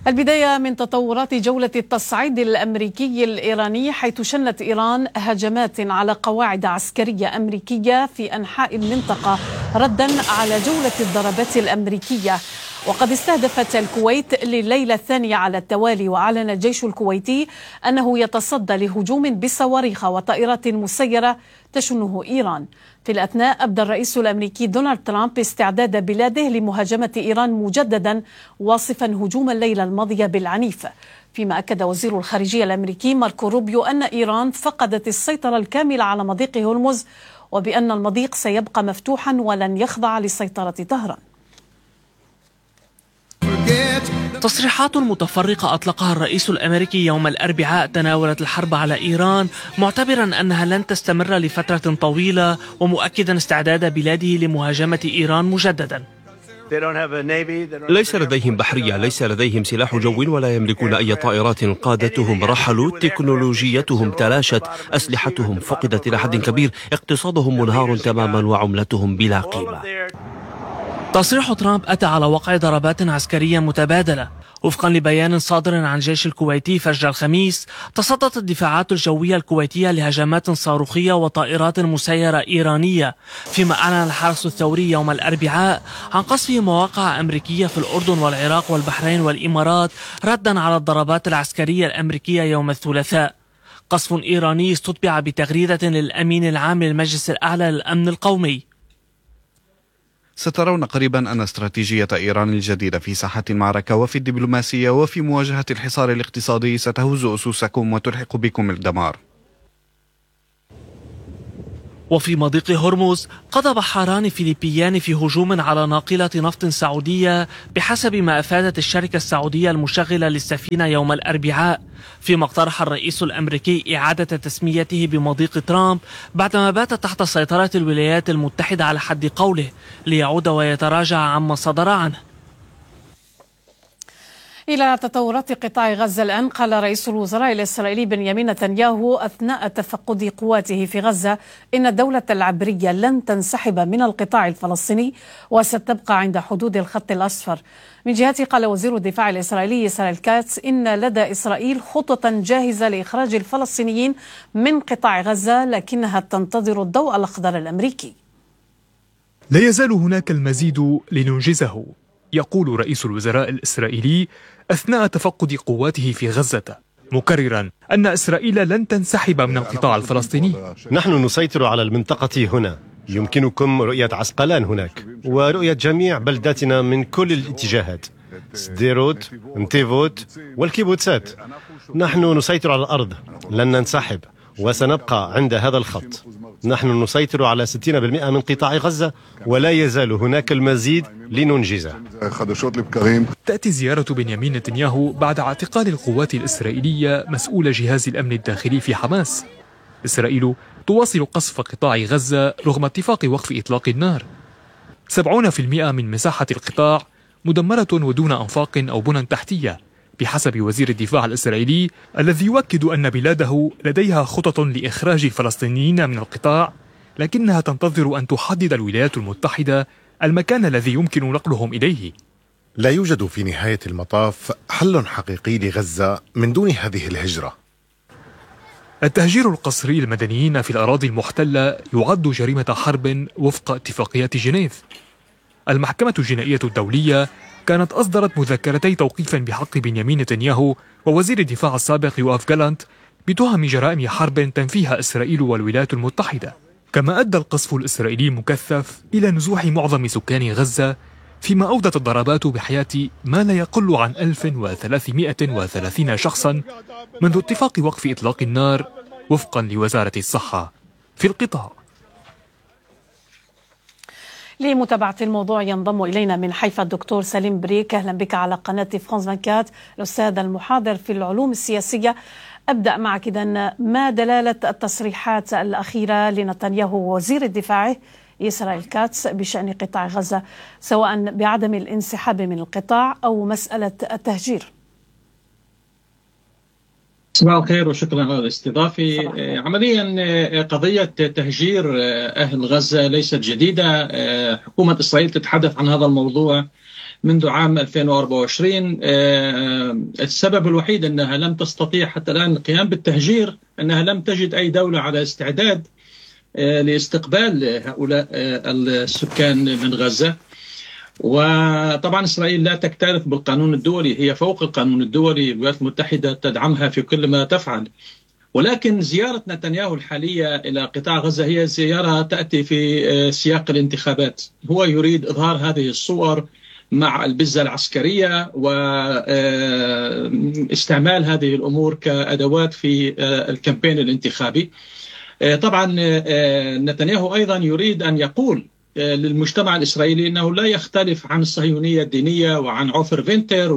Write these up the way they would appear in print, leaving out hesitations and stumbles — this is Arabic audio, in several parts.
البداية من تطورات جولة التصعيد الأمريكي الإيراني، حيث شنت إيران هجمات على قواعد عسكرية أمريكية في أنحاء المنطقة ردا على جولة الضربات الأمريكية. وقد استهدفت الكويت لليلة الثانية على التوالي، وأعلن الجيش الكويتي أنه يتصدى لهجوم بصواريخ وطائرات مسيرة تشنه إيران. في الأثناء أبدى الرئيس الأمريكي دونالد ترامب استعداد بلاده لمهاجمة إيران مجددا، واصفا هجوم الليلة الماضية بالعنيف. فيما أكد وزير الخارجية الأمريكي ماركو روبيو أن إيران فقدت السيطرة الكاملة على مضيق هرمز، وبأن المضيق سيبقى مفتوحا ولن يخضع لسيطرة طهران. تصريحات متفرقة أطلقها الرئيس الأمريكي يوم الأربعاء تناولت الحرب على إيران، معتبرا أنها لن تستمر لفترة طويلة، ومؤكدا استعداد بلاده لمهاجمة إيران مجددا. ليس لديهم بحرية، ليس لديهم سلاح جو، ولا يملكون أي طائرات. قادتهم رحلوا، تكنولوجيتهم تلاشت، أسلحتهم فقدت إلى حد كبير، اقتصادهم منهار تماما، وعملتهم بلا قيمة. تصريح ترامب أتى على وقع ضربات عسكرية متبادلة. وفقا لبيان صادر عن جيش الكويتي فجر الخميس، تصدت الدفاعات الجوية الكويتية لهجمات صاروخية وطائرات مسيرة إيرانية، فيما أعلن الحرس الثوري يوم الأربعاء عن قصف مواقع أمريكية في الأردن والعراق والبحرين والإمارات ردا على الضربات العسكرية الأمريكية يوم الثلاثاء. قصف إيراني استتبع بتغريدة للأمين العام للمجلس الأعلى للأمن القومي. سترون قريبا أن استراتيجية إيران الجديدة في ساحة المعركة وفي الدبلوماسية وفي مواجهة الحصار الاقتصادي ستهز أسوسكم وتلحق بكم الدمار. وفي مضيق هرمز قضى بحاران فيليبيان في هجوم على ناقلة نفط سعودية بحسب ما أفادت الشركة السعودية المشغلة للسفينة يوم الأربعاء، فيما اقترح الرئيس الأمريكي إعادة تسميته بمضيق ترامب بعدما بات تحت سيطرة الولايات المتحدة على حد قوله، ليعود ويتراجع عما صدر عنه. إلى تطورات قطاع غزة الآن. قال رئيس الوزراء الإسرائيلي بنيامين نتنياهو أثناء تفقد قواته في غزة إن الدولة العبرية لن تنسحب من القطاع الفلسطيني وستبقى عند حدود الخط الأصفر. من جهته قال وزير الدفاع الإسرائيلي إسرائيل كاتس إن لدى إسرائيل خطة جاهزة لإخراج الفلسطينيين من قطاع غزة، لكنها تنتظر الضوء الأخضر الأمريكي. لا يزال هناك المزيد لننجزه، يقول رئيس الوزراء الإسرائيلي أثناء تفقد قواته في غزة، مكررا أن إسرائيل لن تنسحب من القطاع الفلسطيني. نحن نسيطر على المنطقة هنا، يمكنكم رؤية عسقلان هناك ورؤية جميع بلداتنا من كل الاتجاهات، سديروت، نتيفوت والكيبوتسات. نحن نسيطر على الأرض، لن ننسحب وسنبقى عند هذا الخط. نحن نسيطر على 60% من قطاع غزة، ولا يزال هناك المزيد لننجزه. تأتي زيارة بنيامين نتنياهو بعد اعتقال القوات الإسرائيلية مسؤول جهاز الأمن الداخلي في حماس. إسرائيل تواصل قصف قطاع غزة رغم اتفاق وقف إطلاق النار. 70% من مساحة القطاع مدمرة ودون أنفاق أو بنى تحتية، بحسب وزير الدفاع الإسرائيلي الذي يؤكد أن بلاده لديها خطط لإخراج الفلسطينيين من القطاع، لكنها تنتظر أن تحدد الولايات المتحدة المكان الذي يمكن نقلهم إليه. لا يوجد في نهاية المطاف حل حقيقي لغزة من دون هذه الهجرة. التهجير القسري للمدنيين في الأراضي المحتلة يعد جريمة حرب وفق اتفاقية جنيف. المحكمة الجنائية الدولية كانت أصدرت مذكرتي توقيف بحق بنيامين نتنياهو ووزير الدفاع السابق يوآف جالانت بتهم جرائم حرب تنفيها إسرائيل والولايات المتحدة. كما أدى القصف الإسرائيلي المكثف إلى نزوح معظم سكان غزة، فيما أودت الضربات بحياة ما لا يقل عن 1330 شخصا منذ اتفاق وقف إطلاق النار وفقا لوزارة الصحة في القطاع. لمتابعة الموضوع ينضم إلينا من حيفا الدكتور سليم بريك. أهلا بك على قناة فرانس 24، الأستاذ المحاضر في العلوم السياسية. أبدأ معك إذن، ما دلالة التصريحات الأخيرة لنتنياهو ووزير الدفاع إسرائيل كاتس بشأن قطاع غزة، سواء بعدم الانسحاب من القطاع أو مسألة التهجير؟ صباح الخير وشكرا على الاستضافة. عمليا قضية تهجير أهل غزة ليست جديدة. حكومة إسرائيل تتحدث عن هذا الموضوع منذ عام 2024. السبب الوحيد أنها لم تستطيع حتى الآن القيام بالتهجير أنها لم تجد أي دولة على استعداد لاستقبال هؤلاء السكان من غزة. وطبعا إسرائيل لا تكترث بالقانون الدولي، هي فوق القانون الدولي، الولايات المتحدة تدعمها في كل ما تفعل. ولكن زيارة نتنياهو الحالية إلى قطاع غزة هي زيارة تأتي في سياق الانتخابات. هو يريد إظهار هذه الصور مع البزة العسكرية واستعمال هذه الأمور كأدوات في الكامبين الانتخابي. طبعا نتنياهو أيضا يريد أن يقول للمجتمع الإسرائيلي أنه لا يختلف عن الصهيونية الدينية وعن عوفر فينتر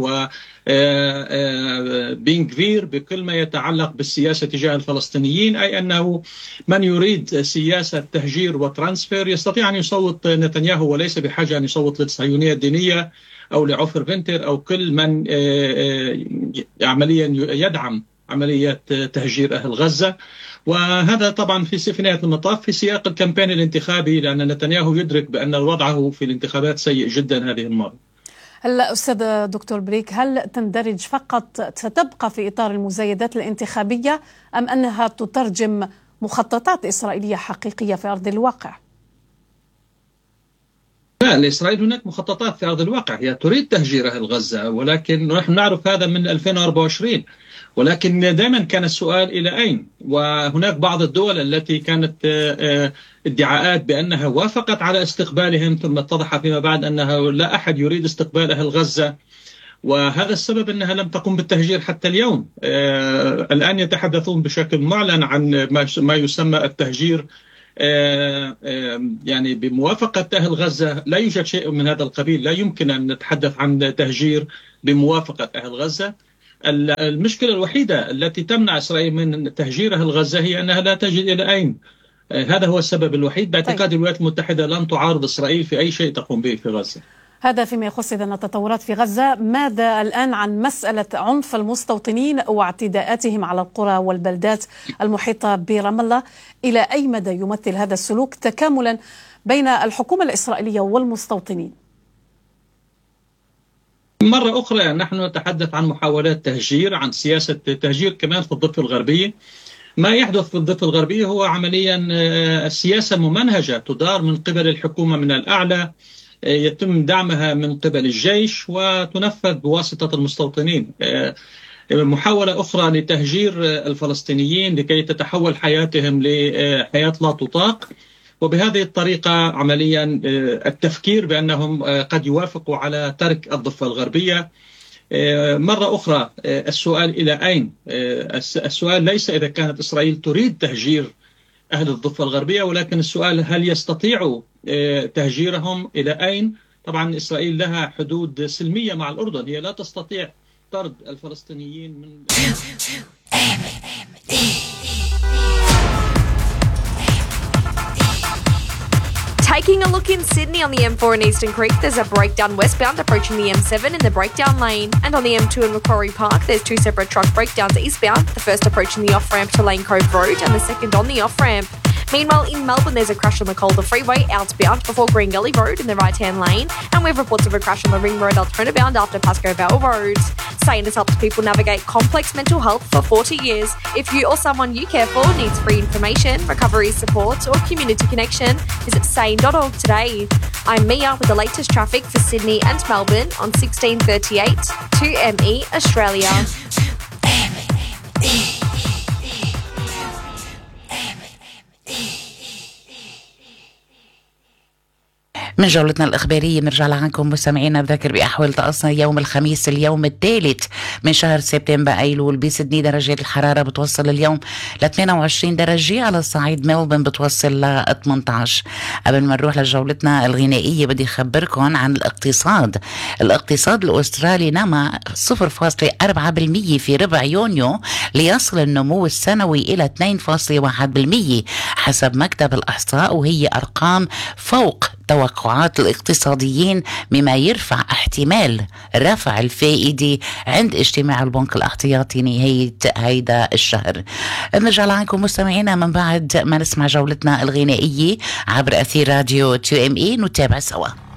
وبينغفير بكل ما يتعلق بالسياسة تجاه الفلسطينيين، أي أنه من يريد سياسة تهجير وترانسفير يستطيع أن يصوت نتنياهو، وليس بحاجة أن يصوت للصهيونية الدينية أو لعوفر فينتر أو كل من عمليا يدعم عملية تهجير أهل غزة. وهذا طبعا في نهاية المطاف في سياق الكامبين الانتخابي، لأن نتنياهو يدرك بأن وضعه في الانتخابات سيء جدا هذه المرة. هلا أستاذ دكتور بريك، هل تندرج فقط ستبقى في إطار المزايدات الانتخابية أم أنها تترجم مخططات إسرائيلية حقيقية في أرض الواقع؟ لا، لإسرائيل هناك مخططات في أرض الواقع، هي تريد تهجير أهل غزة، ولكن نحن نعرف هذا من 2024. ولكن دائما كان السؤال إلى أين؟ وهناك بعض الدول التي كانت ادعاءات بأنها وافقت على استقبالهم، ثم اتضح فيما بعد أنها لا أحد يريد استقبال أهل غزة، وهذا السبب أنها لم تقم بالتهجير حتى اليوم. الآن يتحدثون بشكل معلن عن ما يسمى التهجير يعني بموافقة أهل غزة. لا يوجد شيء من هذا القبيل، لا يمكن أن نتحدث عن تهجير بموافقة أهل غزة. المشكلة الوحيدة التي تمنع إسرائيل من تهجير أهل غزة هي أنها لا تجد إلى أين. هذا هو السبب الوحيد. باعتقاد الولايات المتحدة لن تعارض إسرائيل في أي شيء تقوم به في غزة. هذا فيما يخص إذن التطورات في غزة. ماذا الآن عن مسألة عنف المستوطنين واعتداءاتهم على القرى والبلدات المحيطة برام الله؟ إلى أي مدى يمثل هذا السلوك تكاملا بين الحكومة الإسرائيلية والمستوطنين؟ مرة أخرى نحن نتحدث عن محاولات تهجير، عن سياسة تهجير كمان في الضفة الغربية. ما يحدث في الضفة الغربية هو عمليا السياسة ممنهجة تدار من قبل الحكومة من الأعلى، يتم دعمها من قبل الجيش وتنفذ بواسطة المستوطنين. محاولة أخرى لتهجير الفلسطينيين لكي تتحول حياتهم لحياة لا تطاق، وبهذه الطريقة عمليا التفكير بأنهم قد يوافقوا على ترك الضفة الغربية. مرة أخرى السؤال إلى أين؟ السؤال ليس إذا كانت إسرائيل تريد تهجير أهل الضفة الغربية، ولكن السؤال هل يستطيعوا تهجيرهم إلى أين؟ طبعا إسرائيل لها حدود سلمية مع الأردن، هي لا تستطيع طرد الفلسطينيين من Taking a look in Sydney on the M4 in Eastern Creek, there's a breakdown westbound approaching the M7 in the breakdown lane. And on the M2 in Macquarie Park, there's two separate truck breakdowns eastbound, the first approaching the off-ramp to Lane Cove Road and the second on the off-ramp. Meanwhile, in Melbourne, there's a crash on the Calder Freeway outbound before Green Gully Road in the right-hand lane. And we have reports of a crash on the Ring Road Altona bound after Pascoe Vale Road. Sane has helped people navigate complex mental health for 40 years. If you or someone you care for needs free information, recovery support or community connection, visit sane.org today. I'm Mia with the latest traffic for Sydney and Melbourne on 1638 2ME Australia. من جولتنا الإخبارية بنرجع لعنكم مستمعينا بذكر بأحوال طقسنا يوم الخميس اليوم الثالث من شهر سبتمبر أيلول. بسدني درجات الحرارة بتوصل اليوم ل 28 درجة، على الصعيد ملبن بتوصل ل 18. قبل ما نروح لجولتنا الغنائية بدي أخبركم عن الاقتصاد الأسترالي نما 0.4% في ربع يونيو ليصل النمو السنوي إلى 2.1% حسب مكتب الإحصاء، وهي أرقام فوق توقعات الاقتصاديين، مما يرفع احتمال رفع الفائدة عند اجتماع البنك الاحتياطي نهاية هيدا الشهر. نرجع لعنكم مستمعينا من بعد ما نسمع جولتنا الغنائية عبر أثير راديو 2ME، نتابع سوا.